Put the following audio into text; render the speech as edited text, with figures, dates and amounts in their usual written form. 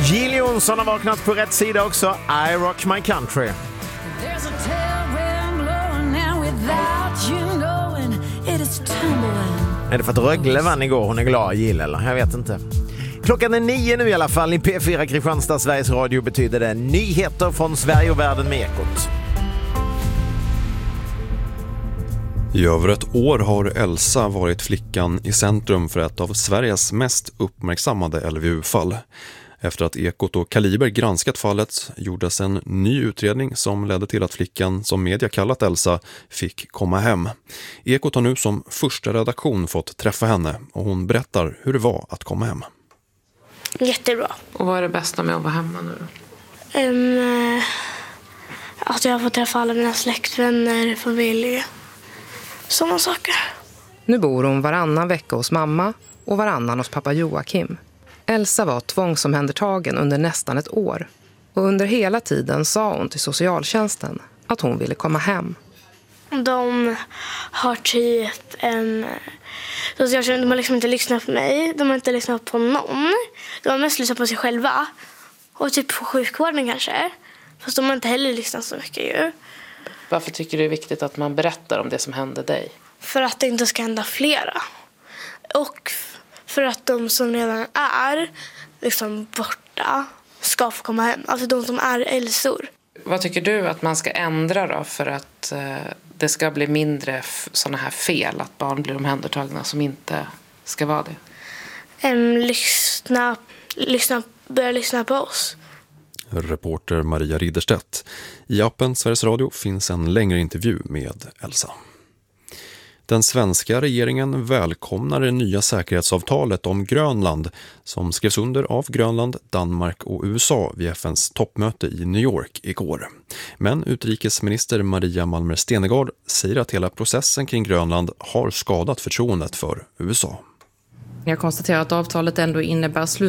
Jill Johnson har vaknat på rätt sida också. I rock my country. Är det för att Rögle vann igår? Hon är glad, Jill, eller? Jag vet inte. Klockan är 9 nu i alla fall. I P4 Kristianstad, Sveriges Radio, betyder det nyheter från Sverige och världen med Ekot. I över ett år har Elsa varit flickan i centrum för ett av Sveriges mest uppmärksammade LVU-fall. Efter att Ekot och Kaliber granskat fallet gjordes en ny utredning som ledde till att flickan, som media kallat Elsa, fick komma hem. Ekot har nu som första redaktion fått träffa henne och hon berättar hur det var att komma hem. Jättebra. Och vad är det bästa med att vara hemma nu då? Att jag får träffa alla mina släktvänner, familj, sådana saker. Nu bor hon varannan vecka hos mamma och varannan hos pappa Joakim. Elsa var tvångsomhändertagen under nästan ett år. Och under hela tiden sa hon till socialtjänsten att hon ville komma hem. De har typ socialtjänsten, de har liksom inte lyssnat på mig. De har inte lyssnat på någon. De har mest lyssnat på sig själva. Och typ på sjukvården kanske. Fast de har inte heller lyssnat så mycket ju. Varför tycker du det är viktigt att man berättar om det som hände dig? För att det inte ska hända flera. Och för att de som redan är liksom borta ska få komma hem. Alltså de som är Elsor. Vad tycker du att man ska ändra då för att det ska bli mindre sådana här fel? Att barn blir omhändertagna som inte ska vara det? Börja lyssna på oss. Reporter Maria Ridderstedt. I appen Sveriges Radio finns en längre intervju med Elsa. Den svenska regeringen välkomnar det nya säkerhetsavtalet om Grönland som skrevs under av Grönland, Danmark och USA vid FNs toppmöte i New York igår. Men utrikesminister Maria Malmer Stenergard säger att hela processen kring Grönland har skadat förtroendet för USA. Jag konstaterar att avtalet ändå innebär